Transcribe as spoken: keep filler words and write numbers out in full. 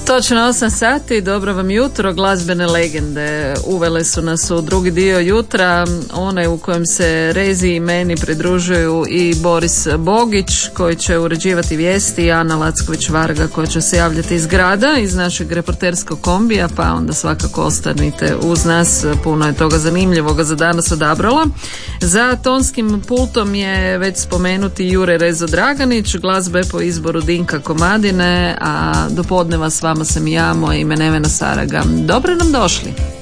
Točno osam sati, dobro vam jutro. Glazbene legende uvele su nas u drugi dio jutra, one u kojem se Rezi i meni pridružuju i Boris Bogić koji će uređivati vijesti i Ana Lacković-Varga koja će se javljati iz grada, iz našeg reporterskog kombija, pa onda svakako ostanite uz nas, puno je toga zanimljivoga za danas odabrala. Za tonskim pultom je već spomenuti Jure Rezo Draganić, glazbe po izboru Dinka Komadine, a do podneva s vama sam i ja, moje ime Nevena Saraga. Dobro nam došli.